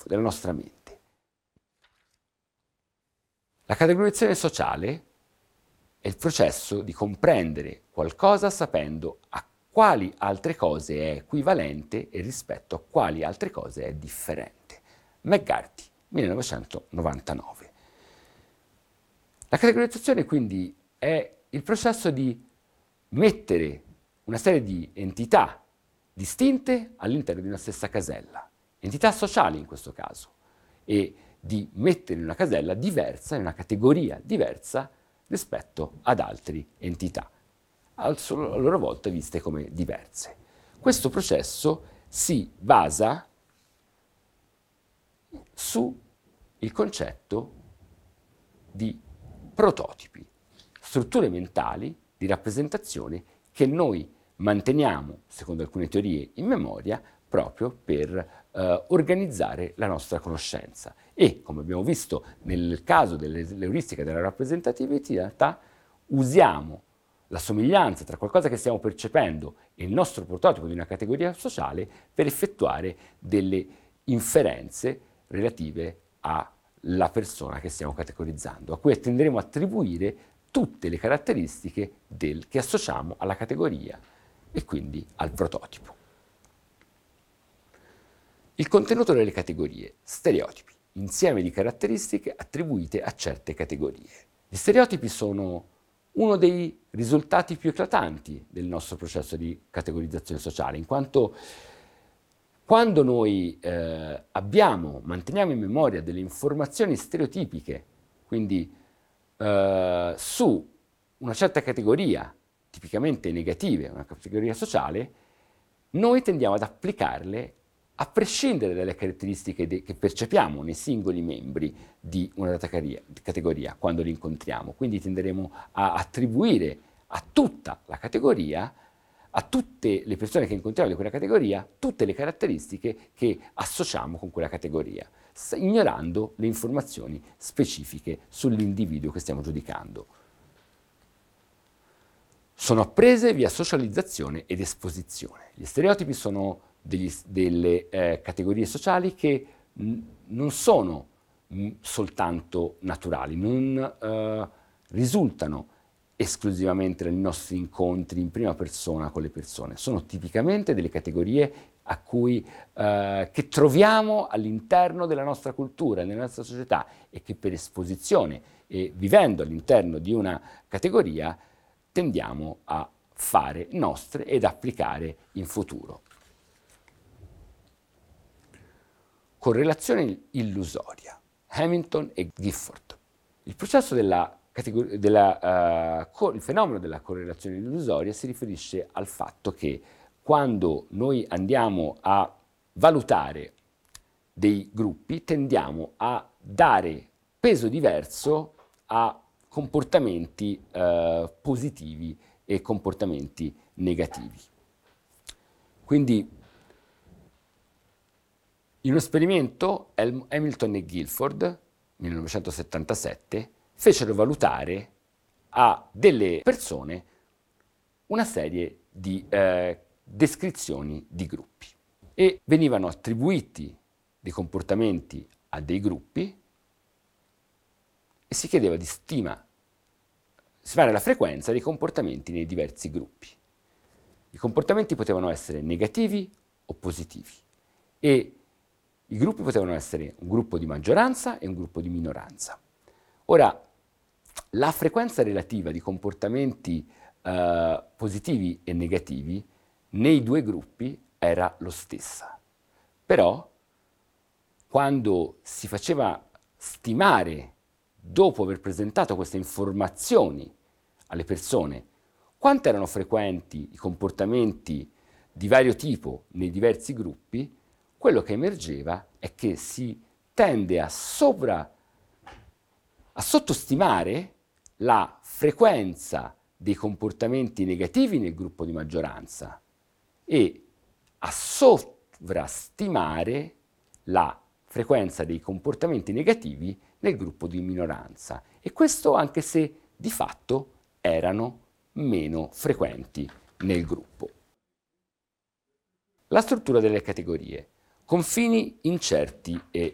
della nostra mente. La categorizzazione sociale è il processo di comprendere qualcosa sapendo a quali altre cose è equivalente e rispetto a quali altre cose è differente. McCarthy, 1999. La categorizzazione quindi è il processo di mettere una serie di entità distinte all'interno di una stessa casella, entità sociali in questo caso, e di mettere in una casella diversa, in una categoria diversa rispetto ad altre entità, a loro volta viste come diverse. Questo processo si basa sul concetto di prototipi, strutture mentali di rappresentazione che noi manteniamo, secondo alcune teorie, in memoria proprio per organizzare la nostra conoscenza. E, come abbiamo visto nel caso dell'euristica della rappresentatività, usiamo la somiglianza tra qualcosa che stiamo percependo e il nostro prototipo di una categoria sociale per effettuare delle inferenze relative alla persona che stiamo categorizzando, a cui tenderemo a attribuire tutte le caratteristiche che associamo alla categoria e quindi al prototipo. Il contenuto delle categorie, stereotipi, insieme di caratteristiche attribuite a certe categorie. Gli stereotipi sono uno dei risultati più eclatanti del nostro processo di categorizzazione sociale, in quanto quando noi manteniamo in memoria delle informazioni stereotipiche, quindi su una certa categoria, tipicamente negative, una categoria sociale, noi tendiamo ad applicarle a prescindere dalle caratteristiche che percepiamo nei singoli membri di una data categoria quando li incontriamo. Quindi tenderemo a attribuire a tutta la categoria, a tutte le persone che incontriamo di quella categoria, tutte le caratteristiche che associamo con quella categoria, ignorando le informazioni specifiche sull'individuo che stiamo giudicando. Sono apprese via socializzazione ed esposizione. Gli stereotipi sono delle categorie sociali che non sono soltanto naturali, non risultano esclusivamente dai nostri incontri in prima persona con le persone, sono tipicamente delle categorie che troviamo all'interno della nostra cultura, nella nostra società e che per esposizione e vivendo all'interno di una categoria tendiamo a fare nostre ed applicare in futuro. Correlazione illusoria, Hamilton e Gifford. Il processo il fenomeno della correlazione illusoria si riferisce al fatto che quando noi andiamo a valutare dei gruppi tendiamo a dare peso diverso a comportamenti positivi e comportamenti negativi. Quindi in uno esperimento Hamilton e Guilford, 1977, fecero valutare a delle persone una serie di descrizioni di gruppi e venivano attribuiti dei comportamenti a dei gruppi e si chiedeva di stimare la frequenza dei comportamenti nei diversi gruppi. I comportamenti potevano essere negativi o positivi e i gruppi potevano essere un gruppo di maggioranza e un gruppo di minoranza. Ora, la frequenza relativa di comportamenti positivi e negativi nei due gruppi era lo stessa. Però, quando si faceva stimare, dopo aver presentato queste informazioni alle persone, quanto erano frequenti i comportamenti di vario tipo nei diversi gruppi, quello che emergeva è che si tende a sottostimare la frequenza dei comportamenti negativi nel gruppo di maggioranza e a sovrastimare la frequenza dei comportamenti negativi nel gruppo di minoranza. E questo anche se di fatto erano meno frequenti nel gruppo. La struttura delle categorie. Confini incerti e